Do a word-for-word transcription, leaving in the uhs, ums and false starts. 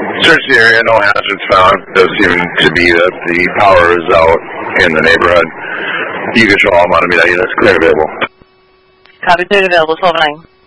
Search the area, no hazards found. It does seem to be that the power is out in the neighborhood. You can show all Montevideo units clear available. Copy, clear available, twelve nine.